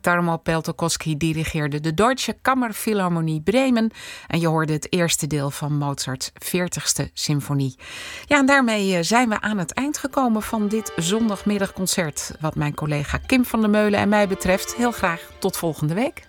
Tarmo Peltokoski dirigeerde de Deutsche Kammerphilharmonie Bremen. En je hoorde het eerste deel van Mozarts 40ste symfonie. Ja, en daarmee zijn we aan het eind gekomen van dit zondagmiddagconcert. Wat mijn collega Kim van der Meulen en mij betreft, heel graag tot volgende week.